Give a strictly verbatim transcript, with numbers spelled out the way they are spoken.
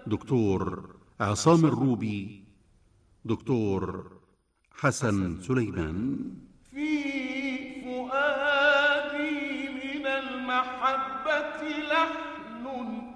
دكتور عصام الروبي، دكتور حسن سليمان. في فؤادي من المحبة لحن